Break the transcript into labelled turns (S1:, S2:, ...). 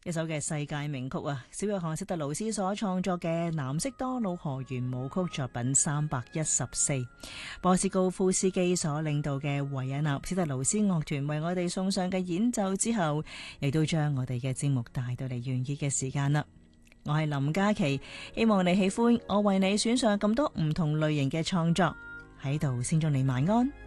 S1: 一首嘅世界名曲啊，小約翰·斯特勞斯所創作嘅藍色多瑙河圓舞曲作品314，波斯高夫斯基所領導嘅維也納斯特勞斯樂團為我哋送上嘅演奏之後，亦都將我哋嘅節目帶到嚟完結嘅時間啦。我係林嘉琪，希望你喜歡我為你選上咁多唔同類型嘅創作，喺度先祝你晚安。